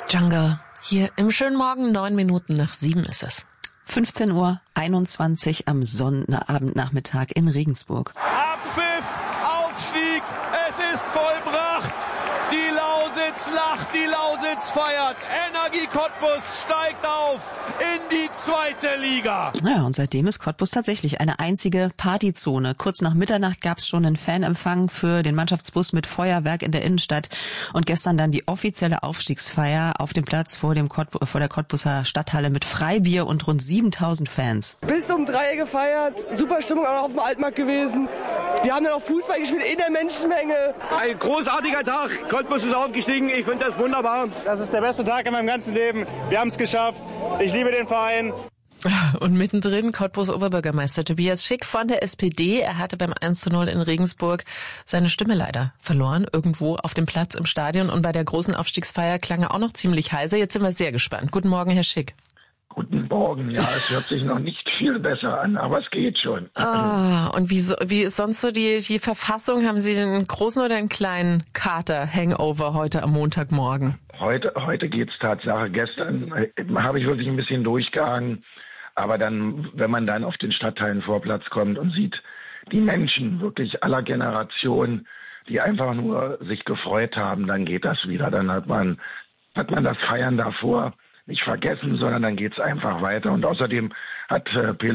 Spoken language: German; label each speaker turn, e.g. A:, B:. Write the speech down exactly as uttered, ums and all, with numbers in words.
A: Jungle. Hier im schönen Morgen, neun Minuten nach sieben ist es.
B: fünfzehn Uhr einundzwanzig am Sonnabendnachmittag in Regensburg.
C: Abpfiff, Aufstieg, es ist vollbracht. Die Lausitz lacht, die Lausitz feiert. Energie Cottbus steigt auf in die zweite Liga.
B: Ja, und seitdem ist Cottbus tatsächlich eine einzige Partyzone. Kurz nach Mitternacht gab es schon einen Fanempfang für den Mannschaftsbus mit Feuerwerk in der Innenstadt. Und gestern dann die offizielle Aufstiegsfeier auf dem Platz vor, dem Cottb- vor der Cottbuser Stadthalle mit Freibier und rund siebentausend Fans.
D: Bis um drei gefeiert, super Stimmung auch auf dem Altmarkt gewesen. Wir haben dann auch Fußball gespielt in der Menschenmenge.
E: Ein großartiger Tag. Cottbus ist aufgestiegen. Ich finde das wunderbar. Das ist der beste Tag in meinem ganzen Leben. Wir haben es geschafft. Ich liebe den Verein.
A: Und mittendrin Cottbus Oberbürgermeister Tobias Schick von der S P D. Er hatte beim eins zu null in Regensburg seine Stimme leider verloren, irgendwo auf dem Platz im Stadion. Und bei der großen Aufstiegsfeier klang er auch noch ziemlich heiser. Jetzt sind wir sehr gespannt. Guten Morgen, Herr Schick.
F: Guten Morgen. Ja, es hört sich noch nicht viel besser an, aber es geht schon.
A: Ah, und wie, so, wie ist sonst so die, die Verfassung? Haben Sie einen großen oder einen kleinen Kater-Hangover heute am Montagmorgen?
F: Heute, heute geht's Tatsache. Gestern äh, habe ich wirklich ein bisschen durchgehangen. Aber dann, wenn man dann auf den Stadtteilenvorplatz kommt und sieht, die Menschen wirklich aller Generationen, die einfach nur sich gefreut haben, dann geht das wieder. Dann hat man, hat man das Feiern davor nicht vergessen, sondern dann geht's einfach weiter. Und außerdem hat äh, Pele